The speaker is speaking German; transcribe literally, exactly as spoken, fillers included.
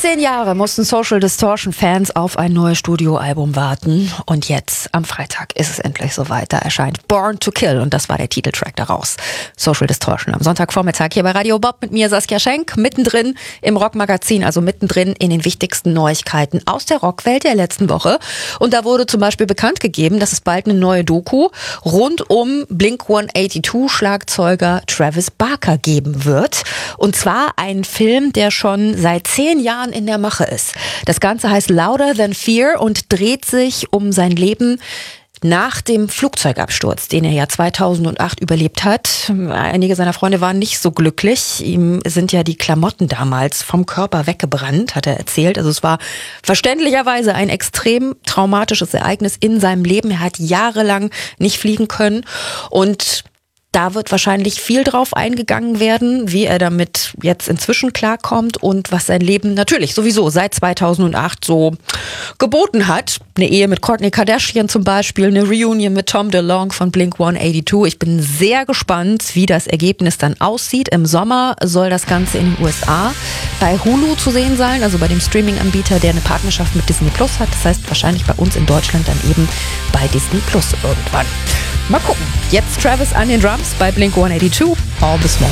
dreizehn Jahre mussten Social Distortion-Fans auf ein neues Studioalbum warten. Und jetzt, am Freitag, ist es endlich soweit. Da erscheint Born to Kill und das war der Titeltrack daraus. Social Distortion am Sonntagvormittag hier bei Radio Bob mit mir, Saskia Schenk, mittendrin im Rockmagazin, also mittendrin in den wichtigsten Neuigkeiten aus der Rockwelt der letzten Woche. Und da wurde zum Beispiel bekannt gegeben, dass es bald eine neue Doku rund um Blink hundertzweiundachtzig-Schlagzeuger Travis Barker geben wird. Und zwar ein Film, der schon seit zehn Jahren in der Mache ist. Das Ganze heißt Louder Than Fear und dreht sich um sein Leben nach dem Flugzeugabsturz, den er ja zweitausendacht überlebt hat. Einige seiner Freunde waren nicht so glücklich. Ihm sind ja die Klamotten damals vom Körper weggebrannt, hat er erzählt. Also es war verständlicherweise ein extrem traumatisches Ereignis in seinem Leben. Er hat jahrelang nicht fliegen können und da wird wahrscheinlich viel drauf eingegangen werden, wie er damit jetzt inzwischen klarkommt und was sein Leben natürlich sowieso seit zweitausendacht so geboten hat. Eine Ehe mit Kourtney Kardashian zum Beispiel, eine Reunion mit Tom DeLonge von Blink hundertzweiundachtzig. Ich bin sehr gespannt, wie das Ergebnis dann aussieht. Im Sommer soll das Ganze in den U S A bei Hulu zu sehen sein, also bei dem Streaming-Anbieter, der eine Partnerschaft mit Disney Plus hat. Das heißt wahrscheinlich bei uns in Deutschland dann eben bei Disney Plus irgendwann. Mal gucken. Jetzt Travis an den Drums bei Blink hundertzweiundachtzig. All the Smoke.